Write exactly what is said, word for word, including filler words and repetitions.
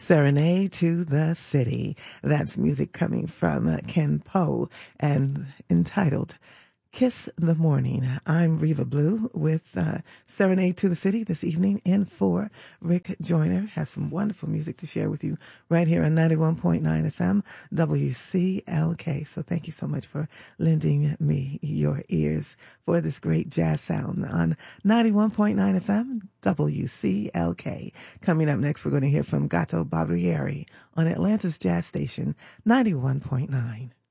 Serenade to the City. That's music coming from uh, Ken Poe and entitled Kiss the Morning. I'm Reva Blue with uh, Serenade to the City this evening in for Rick Joyner. Has some wonderful music to share with you right here on ninety-one point nine F M W C L K. So thank you so much for lending me your ears for this great jazz sound on ninety-one point nine F M W C L K. Coming up next, we're going to hear from Gato Barbieri on Atlanta's Jazz Station ninety-one point nine.